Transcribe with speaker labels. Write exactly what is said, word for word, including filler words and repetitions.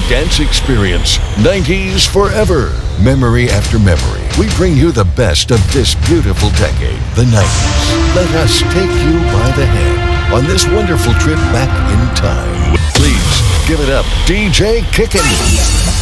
Speaker 1: dance experience. nineties forever. Memory after memory. We bring you the best of this beautiful decade, the nineties. Let us take you by the hand on this wonderful trip back in time. Please give it up, D J Kickin'.